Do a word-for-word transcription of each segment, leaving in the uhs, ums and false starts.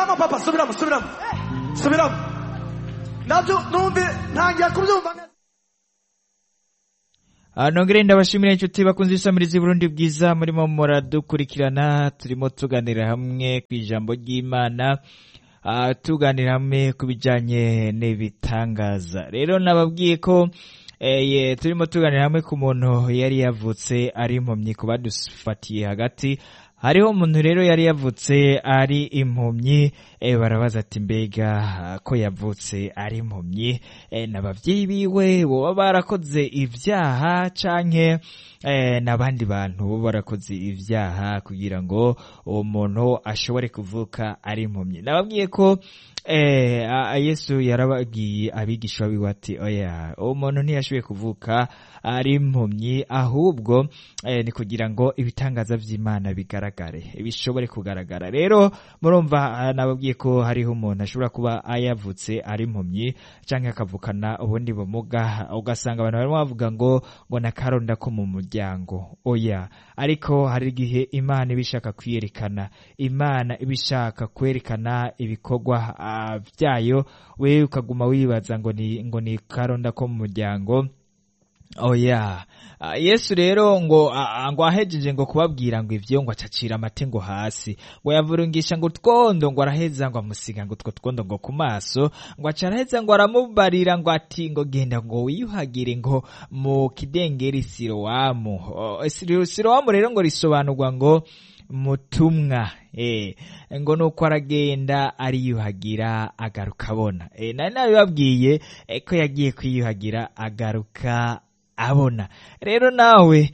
subiramo papa, subiramo, subiramo. Subiramo. Nabyo numve ntangira kubyumva. Nongere ndabashimira inshuti bakunze isamiriza Burundi bwiza murimo muradukurikirana, turimo tuganira hamwe ku ijambo ry'Imana, uh, tuganira hamwe ku bijanye n'ibitangaza. Rero nababwiye ko eh turimo tuganira hamwe ku muntu yari yavutse ari impumyi, ku badufatiye hagati hariho umuntu rero yari yavutse ari impumyi. E, barabaza ati mbega ko yavutse ari impumyi e, n'abavyeyi biwe boba barakoze ivyaha canke e, n'abandi bantu bo barakoze ivyaha kugira ngo uwo muntu ashobore kuvuka ari impumyi? Nababwiye ko eh Yesu yarababwiye abigishwa biwe ati oya, uwo muntu ntiyashoboye kuvuka ari impumyi, ahubwo eh, ni kugira ngo ibitangaza vy'Imana bigaragare, bishobore kugaragara. Rero murumva nababwiye ko hariho umuntu ashobora kuba ayavutse ari impumyi canke akavukana ubundi bumuga, ugasanga abantu barimo bavuga ngo ngo nakaronda ko mu muryango. Oya, ariko hari igihe Imana ibishaka kwiyerekana, Imana ibishaka kwerekana ibikorwa uh, vyayo, wewe ukaguma wibaza ngo ni ngo ni karonda ko mu muryango. Oya, uh, Yesu rero ngo uh, ngo ahejeje ngo kubabwira ngo ivyo ngo acacira amate ngo hasi, ngo yavurungisha ngo twondo, ngo araheza ngo amusiga ngo two twondo ngo ku maso, ngo acaraheza ngo aramubarira ngo ati ngo genda ngo wiyuhagire ngo mu kidengeri Siloamu. Uh, Siloamu rero ngo risobanurwa ngo mutumwa. Eh ngo nuko aragenda ariyuhagira agaruka abona. Eh nari nabibabwiye eh, ko yagiye kwiyuhagira agaruka abona. Rero nawe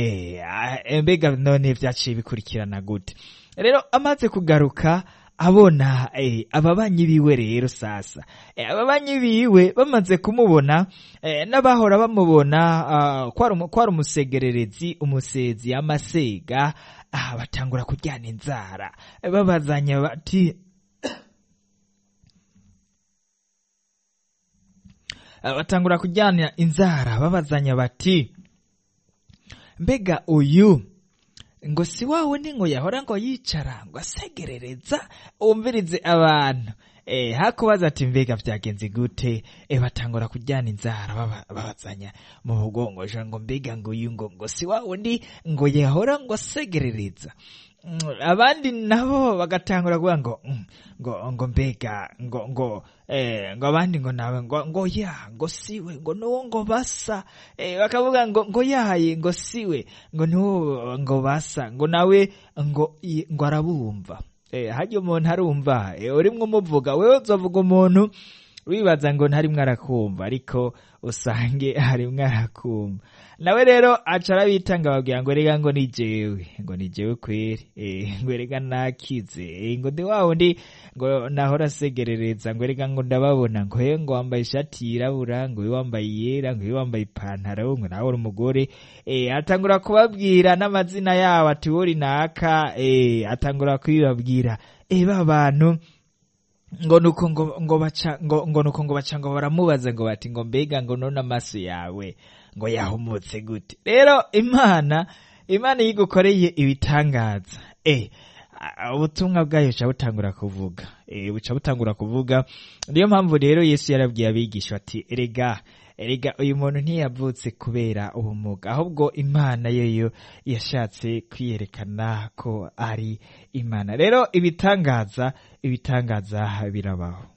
eh mbega none vyaciye bikurikirana gute? Rero amaze kugaruka abona eh ababanyi biwe rero sasa eh ababanyi biwe bamaze kumubona eh n'abahora bamubona uh, kwari kwari umusegererezi, umusezi, amasega, ah batangura kuryana inzara babazanya bati batangura kujyana inzara babazanya bati mbega uyu ngo si wawe ni ngo yahora ngo yicara ngo asegerereza umvirize abantu. Eh hakubaza ati mbega vyagenze gute? E batangura kujyana inzara babazanya mu mugongo ngo mbega ngo uyu ngo ngo si wawe ndi ngo yahora ngo asegerereza. Abandi nabo bagatangura kuvuga ngo ngo ngo mbega ngo ngo eh ngo abandi ngo nawe ngo ngo ya ngo siwe ngo no ngo basa eh bakavuga ngo ngo yaye ngo siwe ngo no ngo basa ngo nawe ngo ngo arabumva. Eh hajye umuntu arumva eh urimwe umuvuga, wewe uzovuga umuntu wibaza ngo ntari mwarakumva ariko usange hari mwarakumva. Nawe rero acara bitanga babwira ngo rega ngo ni jewe ngo ni jewe kweri eh ngo rega nakize eh ngo de wawo ndi ngo nahora segerereza ngo rega ngo ndababona ngo he ngo wambaye ishati yirabura ngo wambaye yera ngo wambaye ipantaro ngo nawe uri umugore. Eh atangura kubabwira n'amazina yabo ati wori naka eh atangura kwibabwira eh babantu ngo nuko ngo ngo baca ngo ngo nuko ngo baca ngo baramubaza ngo bati ngo mbega ngo none amaso yawe ngo yahumutse gute? Rero Imana Imana yigukoreye ibitangaza eh ubutumwa bwayo buca butangura kuvuga eh buca butangura kuvuga. Niyo mpamvu rero Yesu yarabwiye abigisha ati erega erega uyu muntu ntiyavutse kubera ubumuga, ahubwo Imana yeyo yashatse kwiyerekana ko ari Imana. Rero ibitangaza ibitangaza birabaho.